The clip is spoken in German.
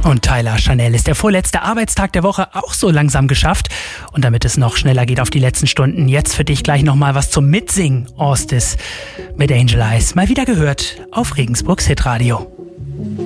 Und Tyler Chanel ist der vorletzte Arbeitstag der Woche auch so langsam geschafft. Und damit es noch schneller geht auf die letzten Stunden, jetzt für dich gleich nochmal was zum Mitsingen. Orstis mit Angel Eyes. Mal wieder gehört auf Regensburgs Hitradio.